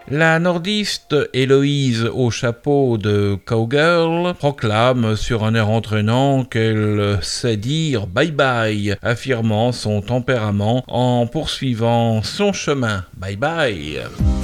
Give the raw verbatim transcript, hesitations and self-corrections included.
La nordiste Héloïse au chapeau de cowgirl proclame sur un air entraînant qu'elle sait dire bye bye, affirmant son tempérament en poursuivant son chemin. Bye bye.